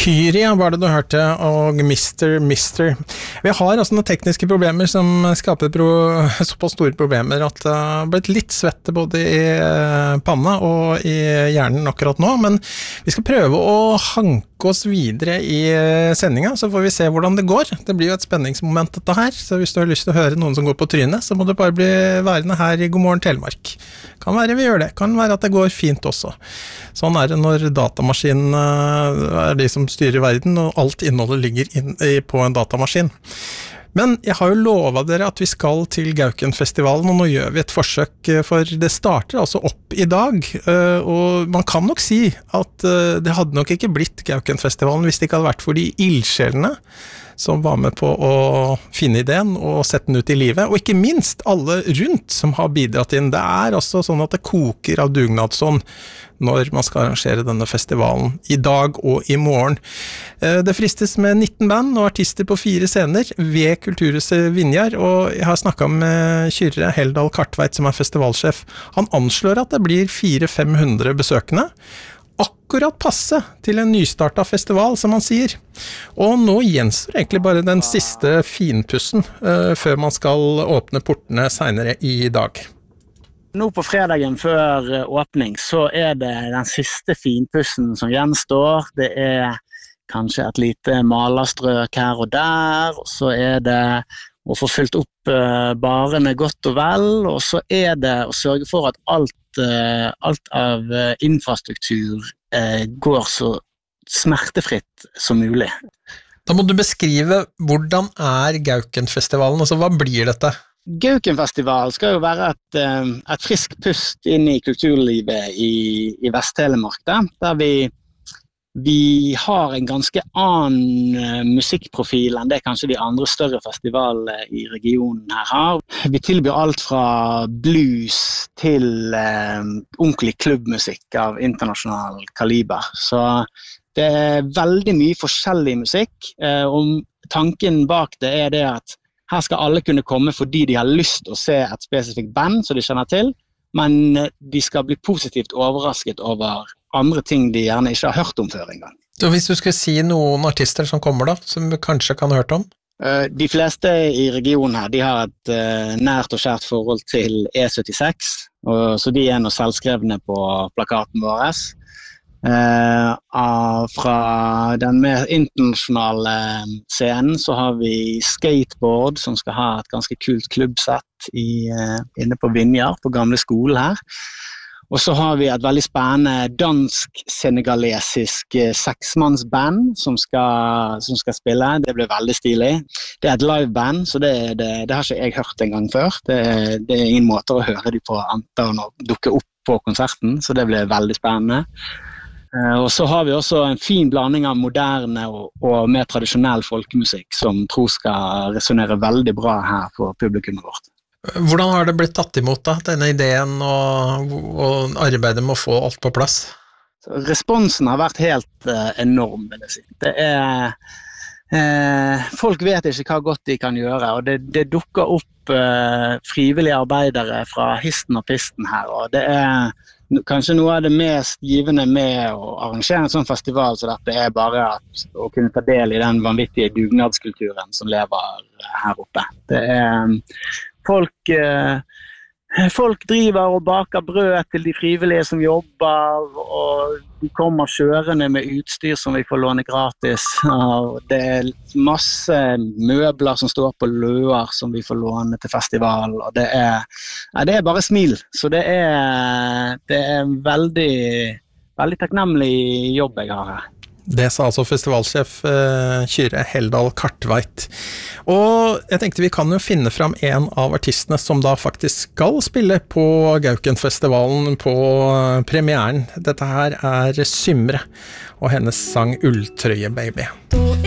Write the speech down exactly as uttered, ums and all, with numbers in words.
Kyria var det du hørte, og Mister Mister. Vi har altså noen tekniske problemer som skaper pro såpass store problemer at det har blitt litt svette både i panna og i hjernen akkurat nå, men vi skal prøve å hanke oss videre i sendingen, så får vi se hvordan det går. Det blir jo et spenningsmoment dette her, så hvis du har lyst til å høre noen som går på trynet, så må du bare bli værende her i God Morgen Telemark. Kan være vi gjør det, kan være at det går fint også. Sånn er det når datamaskinen er de som styrer verden, og alt innholdet ligger inn på en datamaskin. Men jeg har jo lovet dere at vi skal til Gaukenfestivalen, og nå gjør vi et forsøk, for det starter altså opp i dag, og man kan nok si at det hadde nok ikke blitt Gaukenfestivalen hvis det ikke hadde vært for de ildsjelene som var med på å finne ideen og sette den ut i livet, og ikke minst alle rundt som har bidratt inn. Det er altså sånn at det koker av dugnadsånd når man skal arrangere denne festivalen i dag og i morgen. Det fristes med nitten band og artister på fire scener ved Kulturhuset Vinjar, og jeg har snakket med Kyrre Heldal Kartveit som er festivalsjef. Han anslår at det blir fire til fem hundre besøkende, akkurat passe til en nystartet festival, som man sier. Og nå gjenstår egentlig bare den siste finpussen uh, før man skal åpne portene senere i dag. Nå på fredagen før åpning så er det den siste finpussen som gjenstår. Det er kanskje et lite malerstrøk her og der, og så er det å få fylt opp uh, barene godt og vel, og så er det å sørge for at alt alt av infrastruktur går så smertefritt som mulig. Da må du beskrive hvordan er Gaukenfestivalen, altså hva blir dette? Gaukenfestival skal jo være et, et frisk pust inn i kulturlivet i, i Vest-Telemark, der vi Vi har en ganske annen musikkprofil enn det kanskje de andre større festivalene i regionen her har. Vi tilbyr alt fra blues til eh, ordentlig klubbmusikk av internasjonal kaliber. Så det er veldig mye forskjellig musikk, eh, og tanken bak det er det at her skal alle kunne komme fordi de har lyst til å se et spesifikt band som de kjenner til, men de skal bli positivt overrasket over andre ting de gjerne ikke har hørt om før en gang. Så hvis du skulle si noen artister som kommer da, som du kanskje kan ha hørt om? De fleste i regionen her, de har et nært og kjært forhold til E syttiseks, og så de er noe selvskrevne på plakaten vår. Fra den mer internasjonale scenen så har vi Skateboard, som skal ha et ganske kult klubbsett i, inne på Vinjar, på gamle skolen her. Og så har vi et veldig spennende dansk-senegalesisk seksmannsband som skal, som skal spille. Det blir veldig stilig. Det er et liveband, så det, det, det har ikke jeg hørt en gang før. Det, det er ingen måter å høre de på annet og dukke opp på konserten, så det blir veldig spennende. Og så har vi også en fin blanding av moderne og, og mer tradisjonell folkemusikk som tror skal resonere veldig bra her for publikummet vårt. Hvordan har det blitt tatt imot da, denne ideen og, og arbeidet med å få alt på plass? Så responsen har vært helt uh, enorm, vil jeg si. Det er, uh, folk vet ikke hva godt de kan gjøre, og det, det dukker opp uh, frivillige arbeidere fra histen og pisten her, og det er kanskje noe av det mest givende med å arrangere en sånn festival, så dette er bare at, å kunne ta del i den vanvittige dugnadskulturen som lever her oppe. Det er folk, eh, folk driver og baker brød til de frivillige som jobber, og de kommer kjørende med utstyr som vi får låne gratis, og det er masse møbler som står på løer som vi får låne til festival, og det er, ja, det er bare smil, så det er, det er en veldig, veldig takknemlig jobb jeg har her. Det sa altså festivalsjef eh, Kyrre Heldal Kartveit. Og jeg tenkte vi kan jo finne fram en av artistene som da faktisk skal spille på Gaukenfestivalen på premieren. Dette her er Symre og hennes sang Ulltrøye Baby.